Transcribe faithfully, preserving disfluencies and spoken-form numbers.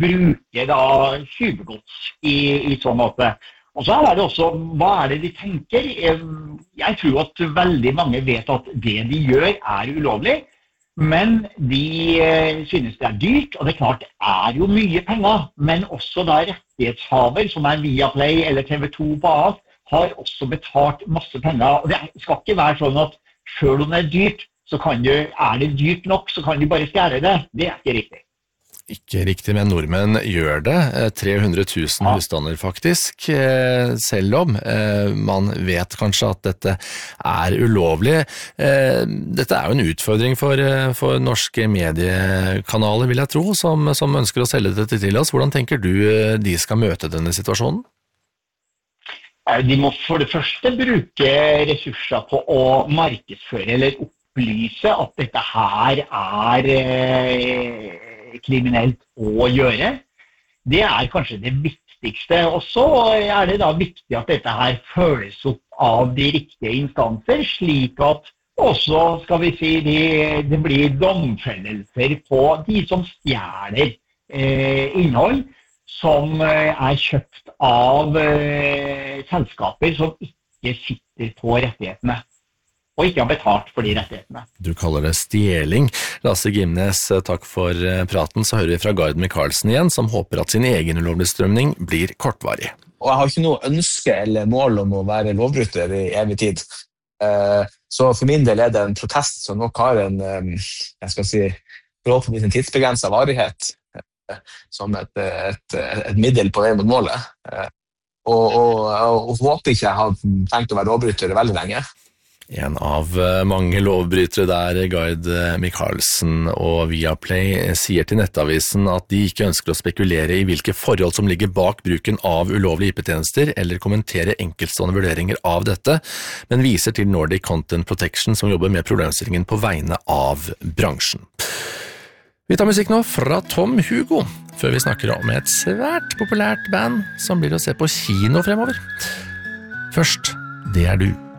bruke da tjuvegods i, i sånn måte. Og så er det også, hva er det de tenker? Jeg tror at veldig mange vet at det de gjør er ulovlig, men de synes det er dyrt, og det er klart det er jo mye penger, men også da rettighetshaver, som er Viaplay eller T V to på annet, har også betalt masse penger. Og det skal ikke være sånn at selv om det er dyrt, så kan du, er det dyrt nok, så kan du bare stjæle det. Det er ikke riktig. Ikke riktig, men nordmenn gjør det. tre hundre tusen ja. Husstander faktisk, selv om man vet kanskje at dette er ulovlig. Dette er jo en utfordring for, for norske mediekanaler, vil jeg tro, som, som ønsker å selge dette til oss. Hvordan tenker du de skal møte denne situasjonen? De må for det første bruke ressurser på å markedsføre eller opplyse at dette her er eh, kriminelt å gjøre. Det er kanskje det viktigste. Og så er det da viktig at dette her følges opp av de riktige instanser, slik at også, skal vi si, det, det blir domfellelser på de som stjeler eh, innhold, som er kjøpt av eh, selskaper som ikke sitter på rettighetene, og ikke har betalt for de rettighetene. Du kaller det stjeling. Lasse Gimnes, takk for praten. Så hører vi fra Gard Michaelsen igjen, som håper at sin egen ulovligstrømning blir kortvarig. Og jeg har ikke noe ønske eller mål om å være lovbryter i evig tid. Så for min del er det en protest som nok har en, jeg skal si, forhåpentligvis en tidsbegrenset varighet, som et, et, et middel på vei mot målet. Og, og, og håper ikke jeg har tenkt å være lovbryter veldig lenge. En av mange lovbrytere der, Gard Michaelsen, og Viaplay sier til Nettavisen at de ikke ønsker å spekulere i hvilke forhold som ligger bak bruken av ulovlige I P-tjenester, eller kommentere enkeltstående vurderinger av dette, men viser til Nordic Content Protection, som jobber med problemstillingen på vegne av bransjen. Vi tar musikk nå fra Tom Hugo, før vi snakker om et svært populært band som blir å se på kino fremover. Først, det er du.